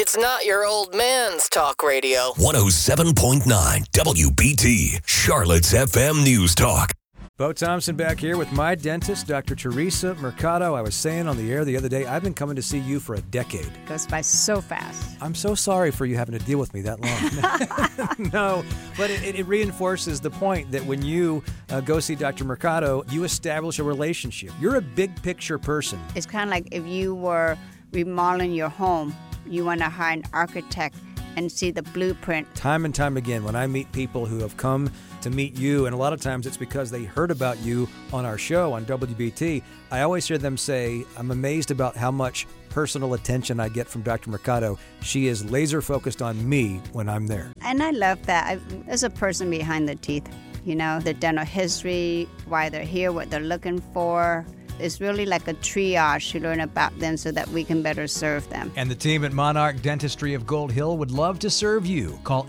It's not your old man's talk radio. 107.9 WBT, Charlotte's FM News Talk. Bo Thompson back here with my dentist, Dr. Teresa Mercado. I was saying on the air the other day, I've been coming to see you for a decade. Goes by so fast. I'm so sorry for you having to deal with me that long. No, but it reinforces the point that when you go see Dr. Mercado, you establish a relationship. You're a big picture person. It's kind of like if you were remodeling your home, you want to hire an architect and see the blueprint. Time and time again, when I meet people who have come to meet you, and a lot of times it's because they heard about you on our show on WBT, I always hear them say, I'm amazed about how much personal attention I get from Dr. Mercado. She is laser focused on me when I'm there. And I love that. There's a person behind the teeth, you know, the dental history, why they're here, what they're looking for. It's really like a triage to learn about them so that we can better serve them. And the team at Monarch Dentistry of Gold Hill would love to serve you. Call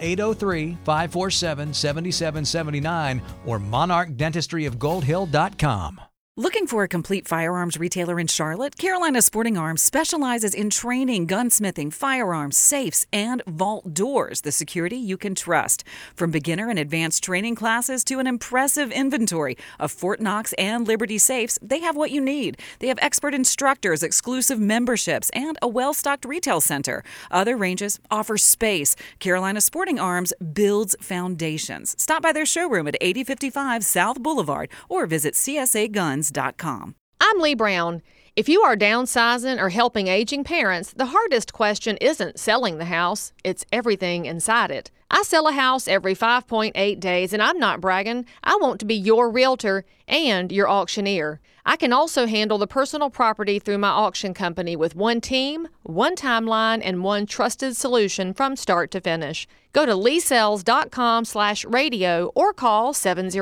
803-547-7779 or monarchdentistryofgoldhill.com. Looking for a complete firearms retailer in Charlotte? Carolina Sporting Arms specializes in training, gunsmithing, firearms, safes, and vault doors, the security you can trust. From beginner and advanced training classes to an impressive inventory of Fort Knox and Liberty safes, they have what you need. They have expert instructors, exclusive memberships, and a well-stocked retail center. Other ranges offer space. Carolina Sporting Arms builds foundations. Stop by their showroom at 8055 South Boulevard or visit CSAGuns.com. I'm Lee Brown. If you are downsizing or helping aging parents, the hardest question isn't selling the house, it's everything inside it. I sell a house every 5.8 days, and I'm not bragging. I want to be your realtor and your auctioneer. I can also handle the personal property through my auction company with one team, one timeline, and one trusted solution from start to finish. Go to leesells.com/radio or call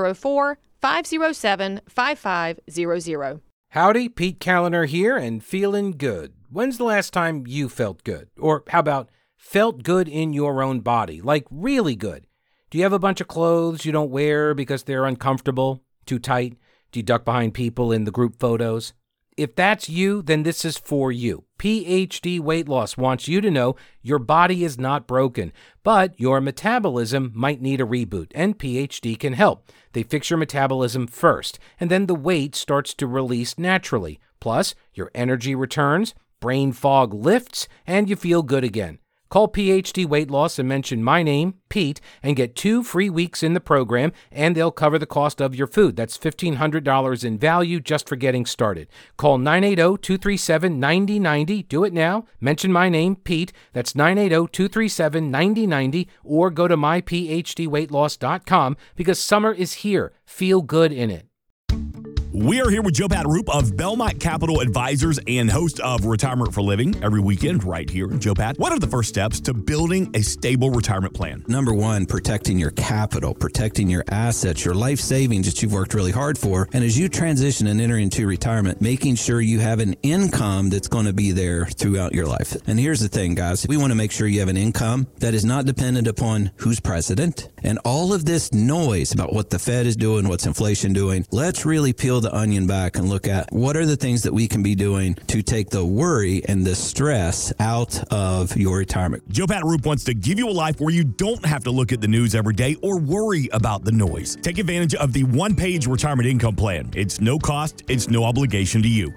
704-507-5500. Howdy, Pete Callender here and feeling good. When's the last time you felt good? Or how about felt good in your own body, like really good? Do you have a bunch of clothes you don't wear because they're uncomfortable, too tight? Do you duck behind people in the group photos? If that's you, then this is for you. PhD Weight Loss wants you to know your body is not broken, but your metabolism might need a reboot, and PhD can help. They fix your metabolism first, and then the weight starts to release naturally. Plus, your energy returns, brain fog lifts, and you feel good again. Call PhD Weight Loss and mention my name, Pete, and get 2 free weeks in the program, and they'll cover the cost of your food. That's $1,500 in value just for getting started. Call 980-237-9090. Do it now. Mention my name, Pete. That's 980-237-9090, or go to myphdweightloss.com because summer is here. Feel good in it. We are here with Joe Pat Roop of Belmont Capital Advisors and host of Retirement for Living every weekend right here. Joe Pat, what are the first steps to building a stable retirement plan? Number one, protecting your capital, protecting your assets, your life savings that you've worked really hard for. And as you transition and enter into retirement, making sure you have an income that's going to be there throughout your life. And here's the thing, guys. We want to make sure you have an income that is not dependent upon who's president and all of this noise about what the Fed is doing, what's inflation doing. Let's really peel the onion back and look at what are the things that we can be doing to take the worry and the stress out of your retirement. Joe Pat Roop wants to give you a life where you don't have to look at the news every day or worry about the noise. Take advantage of the one-page retirement income plan. It's no cost, it's no obligation to you.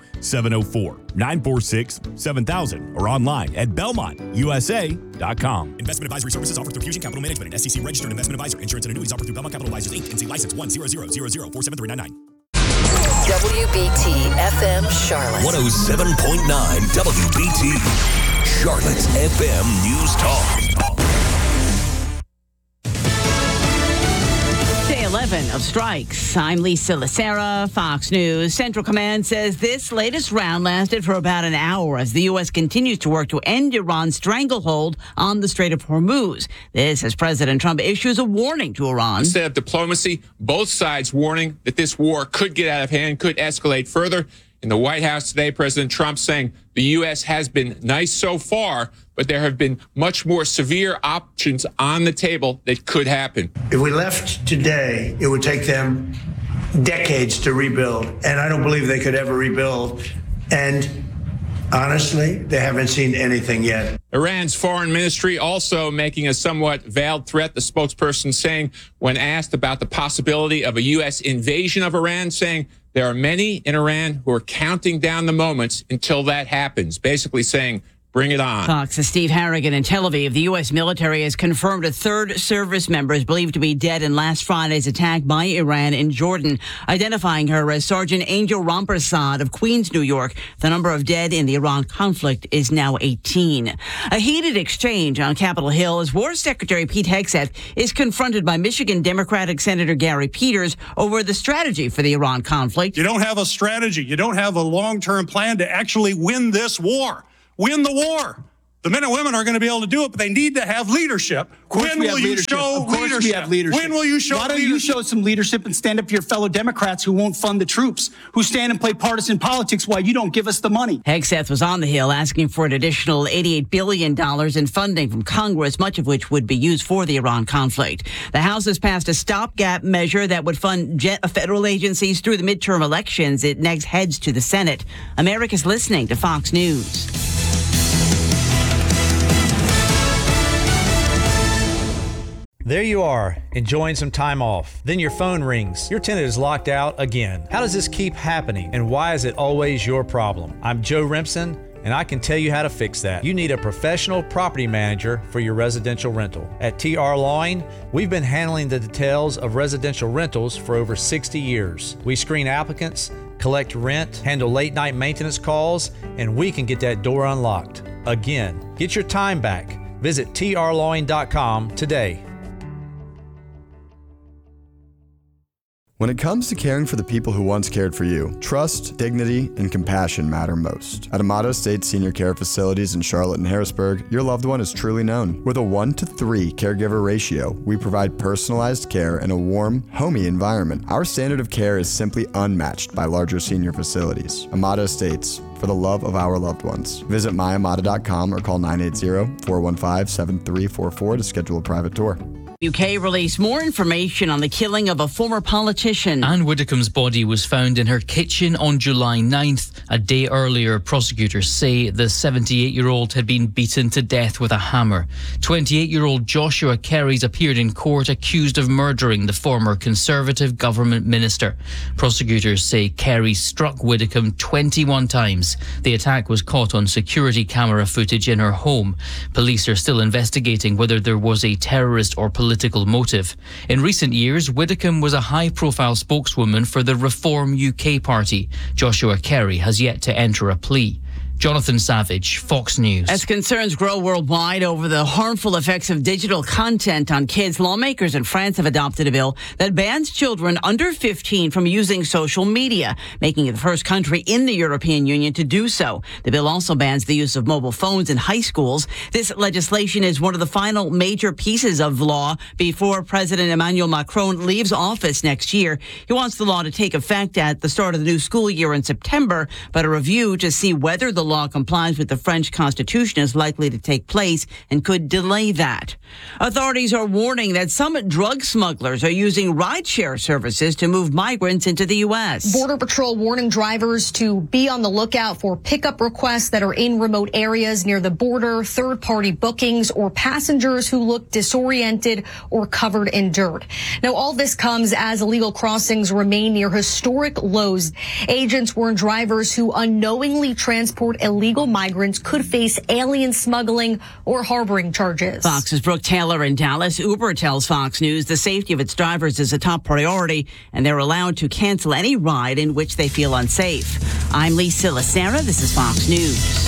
704-946-7000 or online at BelmontUSA.com. Investment advisory services offered through Fusion Capital Management, an SEC registered investment advisor. Insurance and annuities offered through Belmont Capital Advisors Inc. NC license 10000047399. WBT FM Charlotte. 107.9 WBT, Charlotte's FM News Talk. Day 11 of strikes. I'm Lisa Lacera, Fox News. Central Command says this latest round lasted for about an hour as the U.S. continues to work to end Iran's stranglehold on the Strait of Hormuz. This as President Trump issues a warning to Iran. Instead of diplomacy, both sides warning that this war could get out of hand, could escalate further. In the White House today, President Trump saying the U.S. has been nice so far, but there have been much more severe options on the table that could happen. If we left today, it would take them decades to rebuild, and I don't believe they could ever rebuild. And Honestly, they haven't seen anything yet. Iran's foreign ministry also making a somewhat veiled threat. The spokesperson saying, when asked about the possibility of a U.S. invasion of Iran, saying there are many in Iran who are counting down the moments until that happens, basically saying, bring it on. Fox's Steve Harrigan in Tel Aviv. The U.S. military has confirmed a third service member is believed to be dead in last Friday's attack by Iran in Jordan, identifying her as Sergeant Angel Rampersad of Queens, New York. The number of dead in the Iran conflict is now 18. A heated exchange on Capitol Hill as War Secretary Pete Hegseth is confronted by Michigan Democratic Senator Gary Peters over the strategy for the Iran conflict. You don't have a strategy. You don't have a long-term plan to actually win this war. Win the war. The men and women are going to be able to do it, but they need to have leadership. When will you show leadership? When will you show leadership? Why don't you show some leadership and stand up to your fellow Democrats who won't fund the troops, who stand and play partisan politics while you don't give us the money? Hegseth was on the Hill asking for an additional $88 billion in funding from Congress, much of which would be used for the Iran conflict. The House has passed a stopgap measure that would fund federal agencies through the midterm elections. It next heads to the Senate. America's listening to Fox News. There you are, enjoying some time off. Then your phone rings. Your tenant is locked out again. How does this keep happening, and why is it always your problem? I'm Joe Remsen, and I can tell you how to fix that. You need a professional property manager for your residential rental. At TR Lawing, we've been handling the details of residential rentals for over 60 years. We screen applicants, collect rent, handle late-night maintenance calls, and we can get that door unlocked. Again, get your time back. Visit trlawing.com today. When it comes to caring for the people who once cared for you, trust, dignity, and compassion matter most. At Amato State Senior Care Facilities in Charlotte and Harrisburg, your loved one is truly known. With a 1-to-3 caregiver ratio, we provide personalized care in a warm, homey environment. Our standard of care is simply unmatched by larger senior facilities. Amato Estates, for the love of our loved ones. Visit myamata.com or call 980-415-7344 to schedule a private tour. UK released more information on the killing of a former politician. Anne Widdecombe's body was found in her kitchen on July 9th. A day earlier, prosecutors say the 78-year-old had been beaten to death with a hammer. 28-year-old Joshua Kerry's appeared in court accused of murdering the former Conservative government minister. Prosecutors say Kerry struck Widdecombe 21 times. The attack was caught on security camera footage in her home. Police are still investigating whether there was a terrorist or political motive. In recent years, Widdecombe was a high-profile spokeswoman for the Reform UK party. Joshua Kerry has yet to enter a plea. Jonathan Savage, Fox News. As concerns grow worldwide over the harmful effects of digital content on kids, lawmakers in France have adopted a bill that bans children under 15 from using social media, making it the first country in the European Union to do so. The bill also bans the use of mobile phones in high schools. This legislation is one of the final major pieces of law before President Emmanuel Macron leaves office next year. He wants the law to take effect at the start of the new school year in September, but a review to see whether the law complies with the French Constitution is likely to take place and could delay that. Authorities are warning that some drug smugglers are using rideshare services to move migrants into the U.S. Border Patrol warning drivers to be on the lookout for pickup requests that are in remote areas near the border, third-party bookings, or passengers who look disoriented or covered in dirt. Now, all this comes as illegal crossings remain near historic lows. Agents warn drivers who unknowingly transport illegal migrants could face alien smuggling or harboring charges. Fox's Brooke Taylor in Dallas. Uber tells Fox News the safety of its drivers is a top priority, and they're allowed to cancel any ride in which they feel unsafe. I'm Lisa Lacera. This is Fox News.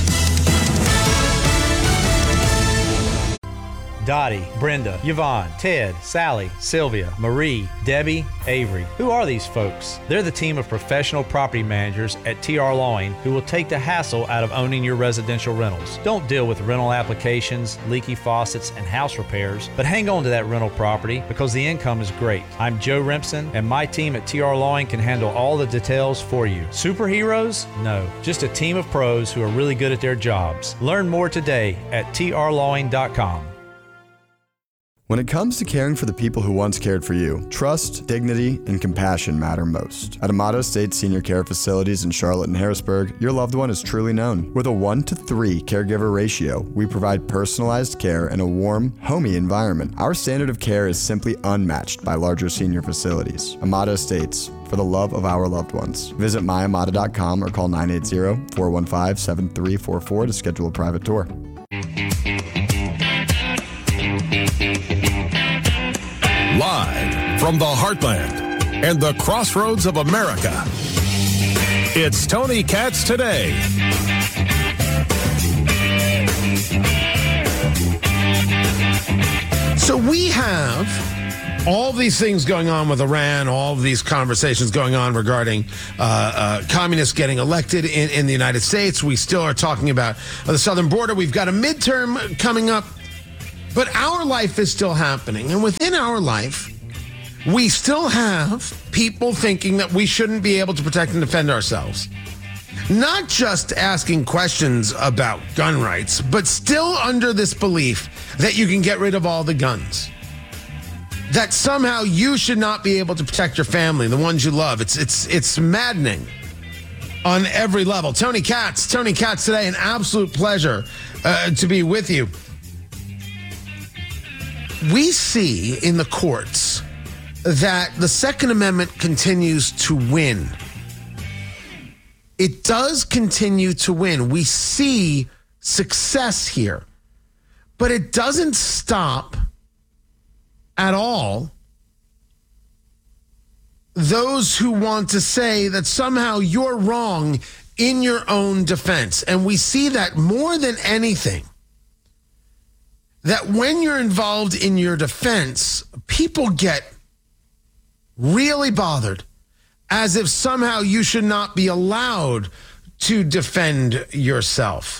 Dottie, Brenda, Yvonne, Ted, Sally, Sylvia, Marie, Debbie, Avery. Who are these folks? They're the team of professional property managers at TR Lawing who will take the hassle out of owning your residential rentals. Don't deal with rental applications, leaky faucets, and house repairs, but hang on to that rental property because the income is great. I'm Joe Remsen, and my team at TR Lawing can handle all the details for you. Superheroes? No, just a team of pros who are really good at their jobs. Learn more today at trlawing.com. When it comes to caring for the people who once cared for you, trust, dignity, and compassion matter most. At Amato State Senior Care Facilities in Charlotte and Harrisburg, your loved one is truly known. With a 1-to-3 caregiver ratio, we provide personalized care in a warm, homey environment. Our standard of care is simply unmatched by larger senior facilities. Amato Estates, for the love of our loved ones. Visit myamata.com or call 980-415-7344 to schedule a private tour. Live from the heartland and the crossroads of America, it's Tony Katz Today. So we have all these things going on with Iran, all of these conversations going on regarding communists getting elected in the United States. We still are talking about the southern border. We've got a midterm coming up. But our life is still happening. And within our life, we still have people thinking that we shouldn't be able to protect and defend ourselves. Not just asking questions about gun rights, but still under this belief that you can get rid of all the guns. That somehow you should not be able to protect your family, the ones you love. It's maddening on every level. Tony Katz Today, an absolute pleasure to be with you. We see in the courts that the Second Amendment continues to win. It does continue to win. We see success here, but it doesn't stop at all those who want to say that somehow you're wrong in your own defense. And we see that more than anything, that when you're involved in your defense, people get really bothered, as if somehow you should not be allowed to defend yourself.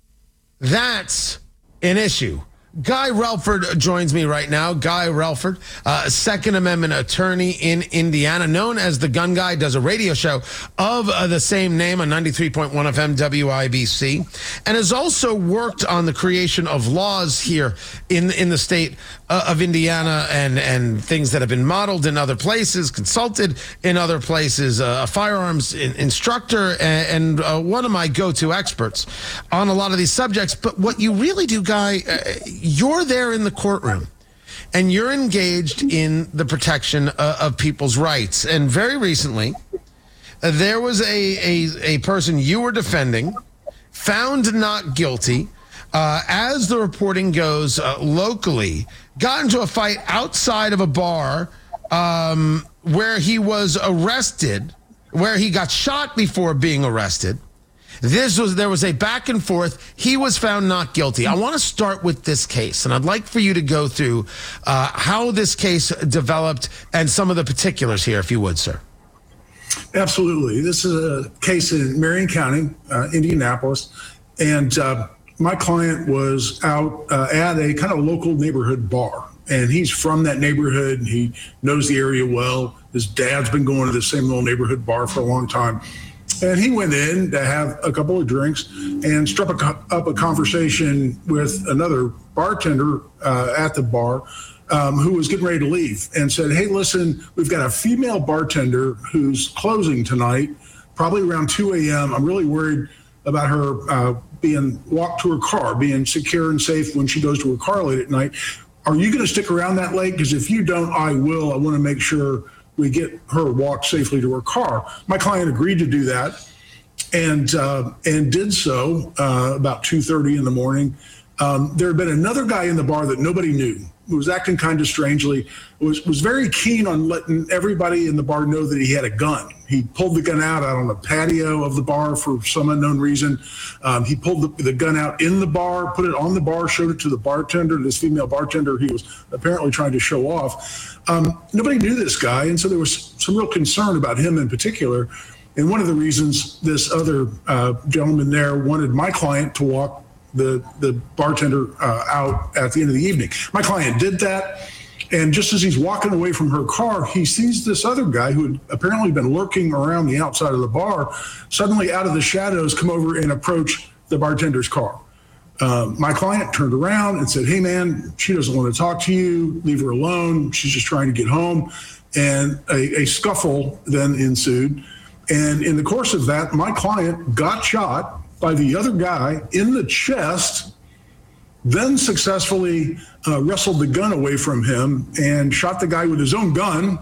That's an issue. Guy Relford joins me right now. Guy Relford, Second Amendment attorney in Indiana, known as the Gun Guy, does a radio show of the same name on 93.1 FM WIBC, and has also worked on the creation of laws here in the state of Indiana and things that have been modeled in other places, consulted in other places, a firearms instructor, and one of my go-to experts on a lot of these subjects. But what you really do, Guy, you're there in the courtroom and you're engaged in the protection of people's rights. And very recently, there was a person you were defending found not guilty, as the reporting goes, locally, got into a fight outside of a bar where he was arrested, where he got shot before being arrested. There was a back and forth. He was found not guilty. I want to start with this case, and I'd like for you to go through how this case developed and some of the particulars here, if you would, sir. Absolutely. This is a case in Marion County, Indianapolis, and my client was out at a kind of local neighborhood bar, and he's from that neighborhood. He knows the area well. His dad's been going to the same little neighborhood bar for a long time. And he went in to have a couple of drinks and struck up a conversation with another bartender at the bar who was getting ready to leave, and said, "Hey, listen, we've got a female bartender who's closing tonight, probably around 2 a.m. I'm really worried about her being walked to her car, being secure and safe when she goes to her car late at night. Are you going to stick around that late? Because if you don't, I will. I want to make sure we get her walked safely to her car." My client agreed to do that and did so about 2:30 in the morning. There had been another guy in the bar that nobody knew, who was acting kind of strangely, was very keen on letting everybody in the bar know that he had a gun. He pulled the gun out on the patio of the bar for some unknown reason. He pulled the gun out in the bar, put it on the bar, showed it to the bartender, this female bartender he was apparently trying to show off. Nobody knew this guy, and so there was some real concern about him in particular. And one of the reasons this other gentleman there wanted my client to walk the bartender out at the end of the evening. My client did that, and just as he's walking away from her car, he sees this other guy who had apparently been lurking around the outside of the bar, suddenly out of the shadows come over and approach the bartender's car. My client turned around and said, hey, man, she doesn't want to talk to you. Leave her alone. She's just trying to get home. And a scuffle then ensued. And in the course of that, my client got shot by the other guy in the chest, then successfully wrestled the gun away from him and shot the guy with his own gun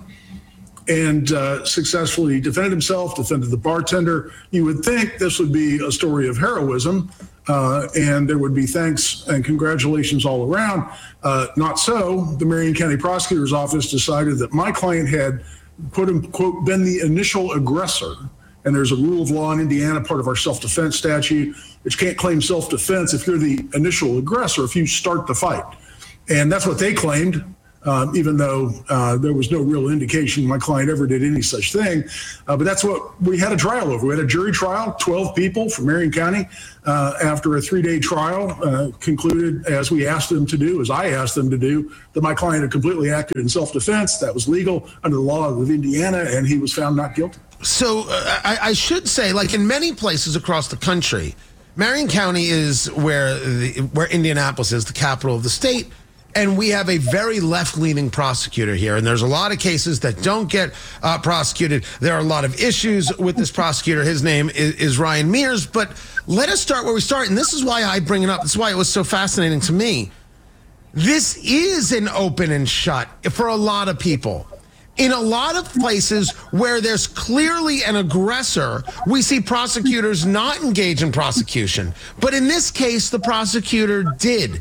and successfully defended himself, defended the bartender. You would think this would be a story of heroism, and there would be thanks and congratulations all around. Not so. The Marion County Prosecutor's Office decided that my client had, quote unquote, been the initial aggressor. And there's a rule of law in Indiana, part of our self-defense statute, which can't claim self-defense if you're the initial aggressor, if you start the fight. And that's what they claimed, even though there was no real indication my client ever did any such thing. But that's what we had a trial over. We had a jury trial, 12 people from Marion County. After a 3-day trial, concluded, as we asked them to do, as I asked them to do, that my client had completely acted in self-defense. That was legal under the law of Indiana, and he was found not guilty. So I should say, like in many places across the country, Marion County is where Indianapolis is, the capital of the state. And we have a very left-leaning prosecutor here. And there's a lot of cases that don't get prosecuted. There are a lot of issues with this prosecutor. His name is Ryan Mears. But let us start where we start. And this is why I bring it up. This is why it was so fascinating to me. This is an open and shut for a lot of people. In a lot of places where there's clearly an aggressor, we see prosecutors not engage in prosecution. But in this case, the prosecutor did.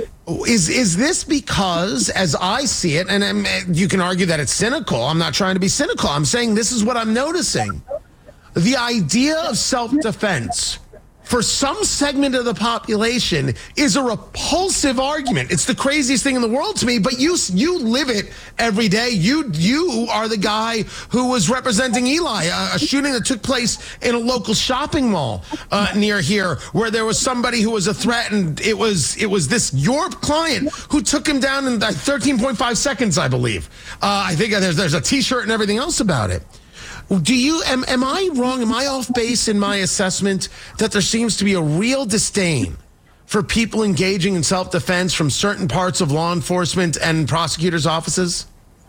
Is this because, as I see it, and you can argue that it's cynical. I'm not trying to be cynical. I'm saying this is what I'm noticing. The idea of self-defense for some segment of the population is a repulsive argument. It's the craziest thing in the world to me, but you live it every day. You are the guy who was representing Eli, a shooting that took place in a local shopping mall near here, where there was somebody who was a threat, and it was your client who took him down in 13.5 seconds, I believe. I think there's a T-shirt and everything else about it. Am I wrong? Am I off base in my assessment that there seems to be a real disdain for people engaging in self-defense from certain parts of law enforcement and prosecutors' offices?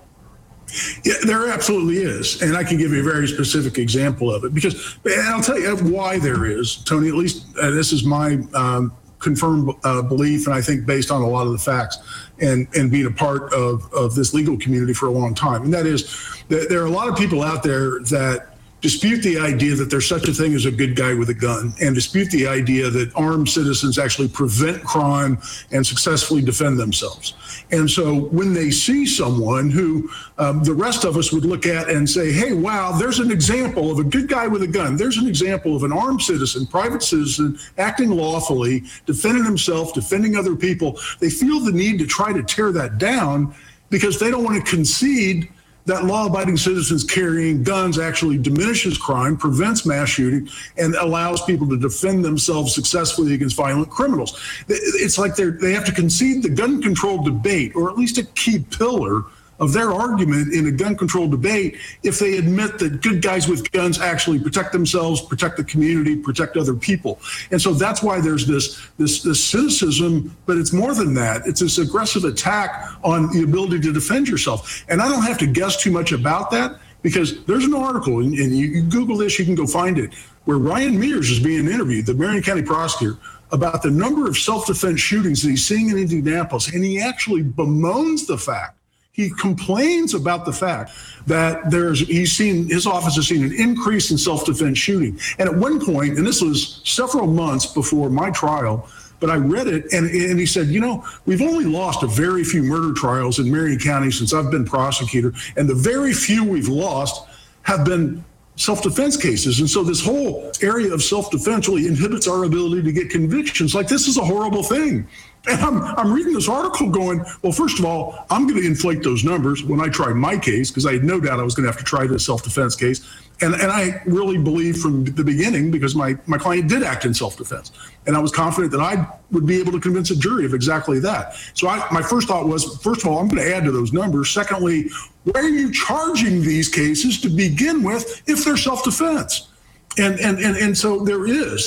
Yeah, there absolutely is. And I can give you a very specific example of it, because, and I'll tell you why there is, Tony, at least this is my confirmed belief, and I think based on a lot of the facts and being a part of this legal community for a long time. And that is that there are a lot of people out there that dispute the idea that there's such a thing as a good guy with a gun, and dispute the idea that armed citizens actually prevent crime and successfully defend themselves. And so when they see someone who the rest of us would look at and say, hey, wow, there's an example of a good guy with a gun. There's an example of an armed citizen, private citizen, acting lawfully, defending himself, defending other people. They feel the need to try to tear that down because they don't want to concede that law-abiding citizens carrying guns actually diminishes crime, prevents mass shooting, and allows people to defend themselves successfully against violent criminals. It's like they have to concede the gun control debate, or at least a key pillar of their argument in a gun control debate, if they admit that good guys with guns actually protect themselves, protect the community, protect other people. And so that's why there's this cynicism, but it's more than that. It's this aggressive attack on the ability to defend yourself. And I don't have to guess too much about that, because there's an article, and you Google this, you can go find it, where Ryan Mears is being interviewed, the Marion County prosecutor, about the number of self-defense shootings that he's seeing in Indianapolis. And he actually bemoans the fact, he complains about the fact that his office has seen an increase in self-defense shooting. And at one point, and this was several months before my trial, but I read it, and he said, we've only lost a very few murder trials in Marion County since I've been prosecutor, and the very few we've lost have been self-defense cases. And so this whole area of self-defense really inhibits our ability to get convictions. Like, this is a horrible thing. And I'm reading this article going, well, first of all, I'm going to inflate those numbers when I try my case, because I had no doubt I was going to have to try this self-defense case. And I really believed from the beginning, because my client did act in self-defense. And I was confident that I would be able to convince a jury of exactly that. So my first thought was, first of all, I'm going to add to those numbers. Secondly, why are you charging these cases to begin with if they're self-defense? And so there is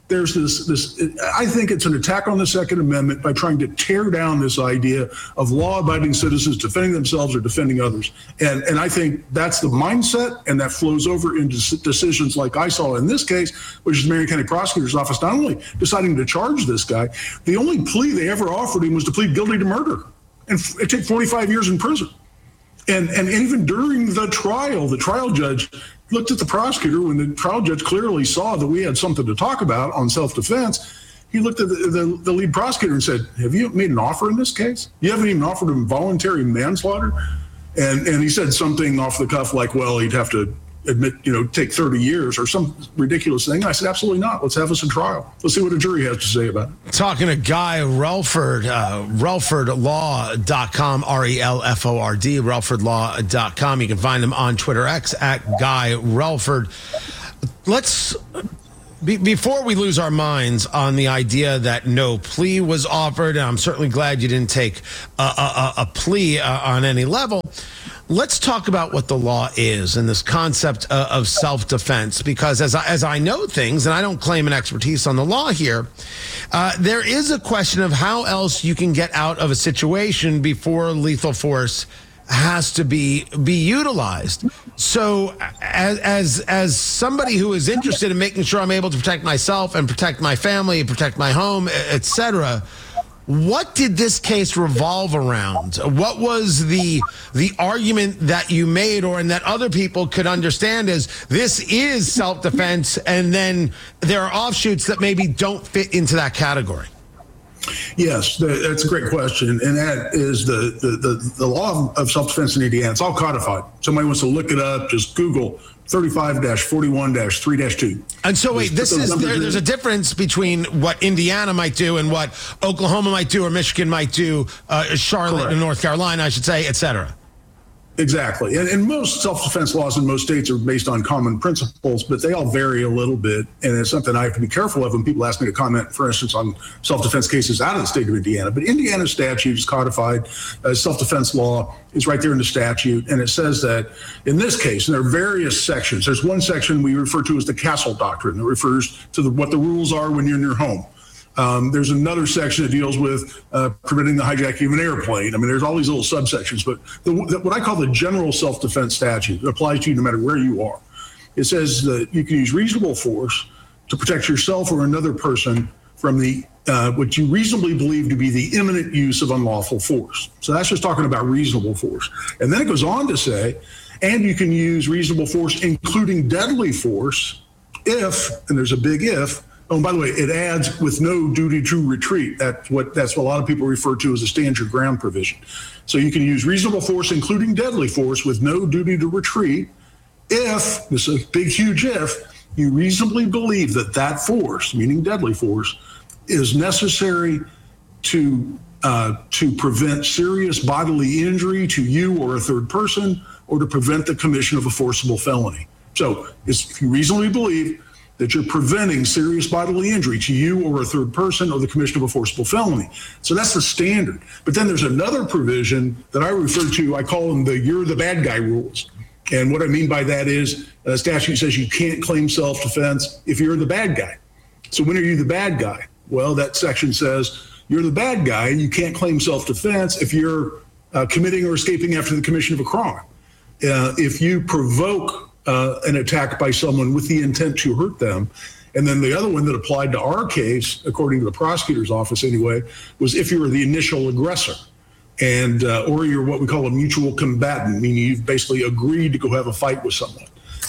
there's this. I think it's an attack on the Second Amendment by trying to tear down this idea of law-abiding citizens defending themselves or defending others. And I think that's the mindset, and that flows over into decisions like I saw in this case, which is the Marion County Prosecutor's Office not only deciding to charge this guy, the only plea they ever offered him was to plead guilty to murder and take 45 years in prison. And even during the trial judge looked at the prosecutor when the trial judge clearly saw that we had something to talk about on self-defense. He looked at the lead prosecutor and said, have you made an offer in this case? You haven't even offered him voluntary manslaughter? And he said something off the cuff like, well, he'd have to admit, take 30 years or some ridiculous thing. I said, absolutely not. Let's have us a trial. Let's see what a jury has to say about it. Talking to Guy Relford, relfordlaw.com, RELFORD, relfordlaw.com. You can find him on Twitter X at Guy Relford. Let's, before we lose our minds on the idea that no plea was offered, and I'm certainly glad you didn't take a plea on any level, let's talk about what the law is and this concept of self-defense, because as I know things, and I don't claim an expertise on the law here, there is a question of how else you can get out of a situation before lethal force has to be utilized. So as somebody who is interested in making sure I'm able to protect myself and protect my family, protect my home, etc., what did this case revolve around? What was the argument that you made, or and that other people could understand as this is self-defense, and then there are offshoots that maybe don't fit into that category? Yes, that's a great question, and that is the law of self-defense in Indiana. It's all codified. Somebody wants to look it up, just Google 35-41-3-2. And so wait, there's a difference between what Indiana might do and what Oklahoma might do, or Michigan might do, Charlotte and North Carolina, I should say, et cetera. Exactly. And most self-defense laws in most states are based on common principles, but they all vary a little bit. And it's something I have to be careful of when people ask me to comment, for instance, on self-defense cases out of the state of Indiana. But Indiana's statute is codified. Self-defense law is right there in the statute. And it says that in this case, and there are various sections. There's one section we refer to as the Castle Doctrine that refers to what the rules are when you're in your home. There's another section that deals with preventing the hijacking of an airplane. I mean, there's all these little subsections, but what I call the general self-defense statute applies to you no matter where you are. It says that you can use reasonable force to protect yourself or another person from the what you reasonably believe to be the imminent use of unlawful force. So that's just talking about reasonable force. And then it goes on to say, and you can use reasonable force, including deadly force, if, and there's a big if. Oh, and by the way, it adds with no duty to retreat. That's what a lot of people refer to as a stand your ground provision. So you can use reasonable force, including deadly force, with no duty to retreat, if, this is a big, huge if, you reasonably believe that that force, meaning deadly force, is necessary to prevent serious bodily injury to you or a third person, or to prevent the commission of a forcible felony. So if you reasonably believe that you're preventing serious bodily injury to you or a third person or the commission of a forcible felony. So that's the standard. But then there's another provision that I refer to, I call them the you're the bad guy rules. And what I mean by that is the statute says you can't claim self-defense if you're the bad guy. So when are you the bad guy? Well, that section says you're the bad guy and you can't claim self-defense if you're committing or escaping after the commission of a crime. If you provoke an attack by someone with the intent to hurt them. And then the other one that applied to our case, according to the prosecutor's office anyway, was if you were the initial aggressor and or you're what we call a mutual combatant, meaning you've basically agreed to go have a fight with someone.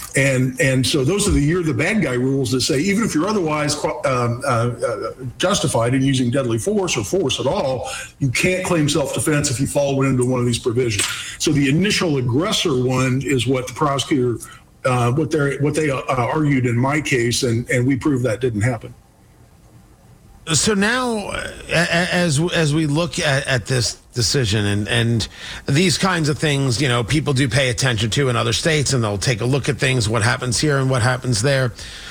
And so those are the you're the bad guy rules that say even if you're otherwise justified in using deadly force or force at all, you can't claim self-defense if you fall into one of these provisions. So the initial aggressor one is what the prosecutor what they argued in my case, and we proved that didn't happen. So now, as we look at this decision and these kinds of things, people do pay attention to in other states, and they'll take a look at things, what happens here and what happens there.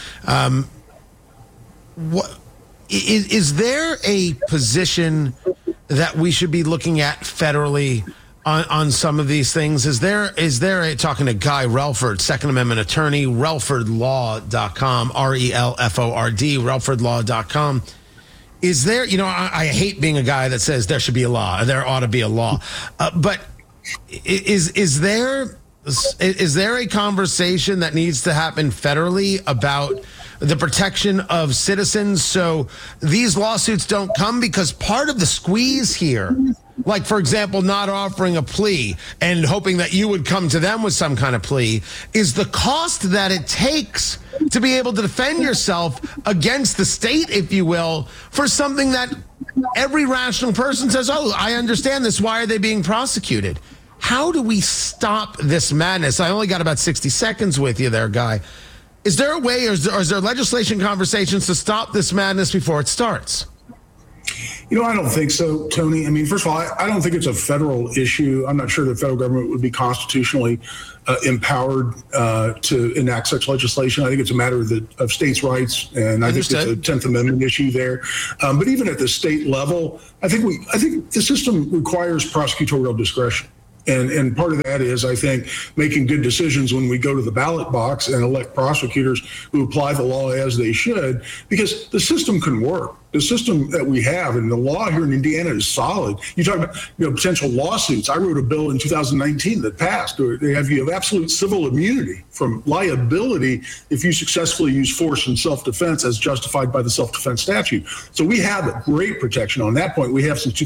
What is there a position that we should be looking at federally on some of these things. Is there talking to Guy Relford, Second Amendment attorney, relfordlaw.com, RELFORD, relfordlaw.com. Is there, I hate being a guy that says there should be a law, there ought to be a law. But is there a conversation that needs to happen federally about the protection of citizens so these lawsuits don't come? Because part of the squeeze here, like, for example, not offering a plea and hoping that you would come to them with some kind of plea, is the cost that it takes to be able to defend yourself against the state, if you will, for something that every rational person says, oh, I understand this. Why are they being prosecuted? How do we stop this madness? I only got about 60 seconds with you there, Guy. Is there a way, or is there legislation conversations to stop this madness before it starts? I don't think so, Tony. I mean, first of all, I don't think it's a federal issue. I'm not sure the federal government would be constitutionally empowered to enact such legislation. I think it's a matter of states' rights, and I think it's a 10th Amendment issue there. But even at the state level, I think the system requires prosecutorial discretion. And part of that is, I think, making good decisions when we go to the ballot box and elect prosecutors who apply the law as they should, because the system can work. The system that we have and the law here in Indiana is solid. You talk about potential lawsuits. I wrote a bill in 2019 that passed. You have absolute civil immunity from liability if you successfully use force in self-defense as justified by the self-defense statute. So we have a great protection on that point. We have since